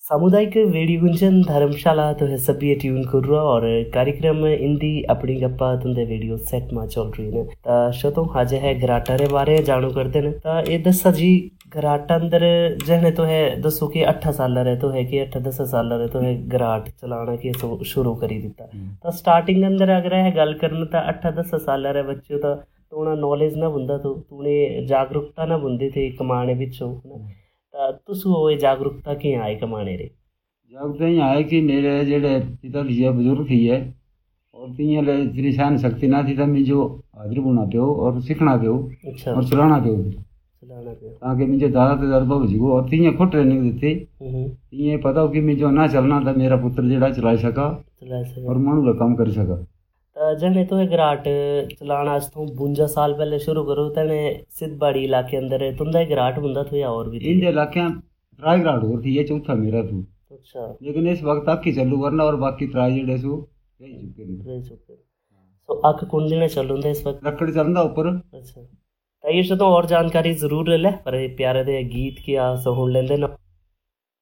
सामुदायिक वेडियो गुंजन धर्मशाला तो है सभी ट्यून कर रहा और कार्यक्रम इंदी अपनी गप्पा तुंदे वीडियो सेट में चल रही ने ता शतो आज है घराटा रे बारे जाणू करते ने ता ये दसा जी घराटा अंदर जहने तो है दसो कि 8 साल रहे तो है कि 8-10 साल रहे तो है घराट चलाना के शुरू करी दिता ता स्टार्टिंग अंदर अगर है गल करना ता 8-10 साल रहे बच्चों ता तोना नॉलेज ना बुंदा तो तूने जागरूकता ना बुंदी थे कमाने बिचो तुसू होए जागरूकता की आए कमाने रे जागरूकता ही आए कि मेरे जेड़े पिता जी बुजुर्ग थी है और तीन ले इतनी सहन शक्ति ना थी तब मुझे हाजिर बुना पे और सीखना पे अच्छा और चलाना पे चलाना पे ताकि मुझे ज़्यादा तजर्बा हो जाए और तीन खुद ट्रेनिंग देती तीन पता हो कि मुझे ना चलना था मेरा पुत्र जेड़ा चला सका और मानू का काम कर सका जने तो घराट चलाना तो 52 साल पहले शुरू करो तने सिद्धबाड़ी इलाके अंदर तुंदा घराट बुंदा तो या और भी इन इलाके त्राई घराट और थी ये चौथा मेरा तू अच्छा लेकिन इस वक्त तक ही चलू वरना और बाकी त्राई जेड़े सो रह चुके सो अक कुंडी ने चलूं इस वक्त लकड़ चलदा ऊपर अच्छा तो ये तो और जानकारी जरूर ले पर प्यारे दे गीत की आ सुन लेंदे ना